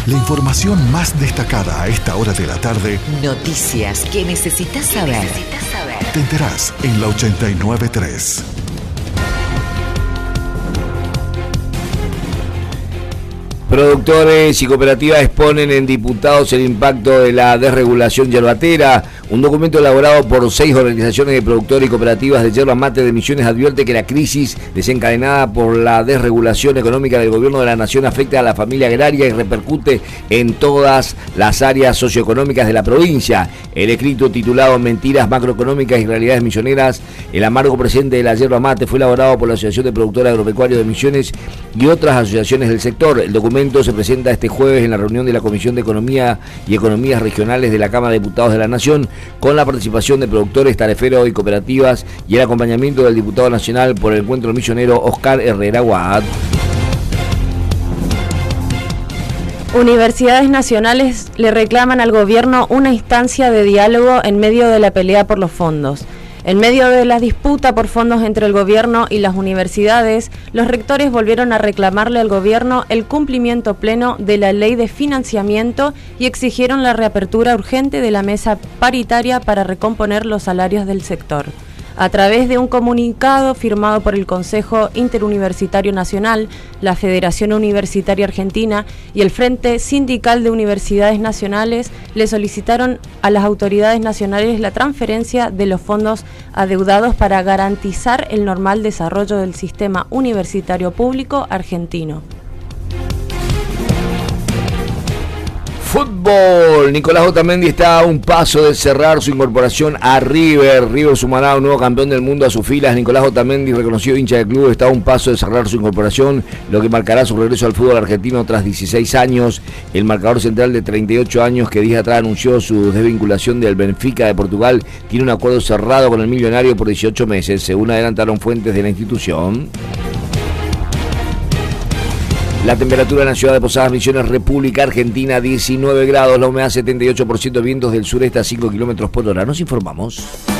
La información más destacada a esta hora de la tarde. Noticias que necesitas saber. Te enterás en la 89.3. Productores y cooperativas exponen en diputados el impacto de la desregulación yerbatera. Un documento elaborado por 6 organizaciones de productores y cooperativas de yerba mate de Misiones advierte que la crisis desencadenada por la desregulación económica del gobierno de la nación afecta a la familia agraria y repercute en todas las áreas socioeconómicas de la provincia. El escrito titulado Mentiras macroeconómicas y realidades misioneras, el amargo presente de la yerba mate, fue elaborado por la Asociación de Productores Agropecuarios de Misiones y otras asociaciones del sector. El documento se presenta este jueves en la reunión de la Comisión de Economía y Economías Regionales de la Cámara de Diputados de la Nación, con la participación de productores, tareferos y cooperativas y el acompañamiento del diputado nacional por el encuentro misionero Oscar Herrera Guad. Universidades nacionales le reclaman al gobierno una instancia de diálogo en medio de la pelea por los fondos. En medio de la disputa por fondos entre el gobierno y las universidades, los rectores volvieron a reclamarle al gobierno el cumplimiento pleno de la ley de financiamiento y exigieron la reapertura urgente de la mesa paritaria para recomponer los salarios del sector. A través de un comunicado firmado por el Consejo Interuniversitario Nacional, la Federación Universitaria Argentina y el Frente Sindical de Universidades Nacionales le solicitaron a las autoridades nacionales la transferencia de los fondos adeudados para garantizar el normal desarrollo del sistema universitario público argentino. Fútbol. Nicolás Otamendi está a un paso de cerrar su incorporación a River. River sumará un nuevo campeón del mundo a sus filas. Nicolás Otamendi, reconocido hincha del club, está a un paso de cerrar su incorporación, lo que marcará su regreso al fútbol argentino tras 16 años. El marcador central de 38 años, que días atrás anunció su desvinculación del Benfica de Portugal, tiene un acuerdo cerrado con el millonario por 18 meses, según adelantaron fuentes de la institución. La temperatura en la ciudad de Posadas Misiones, República Argentina, 19 grados, la humedad 78%, vientos del sureste a 5 km/h. Nos informamos.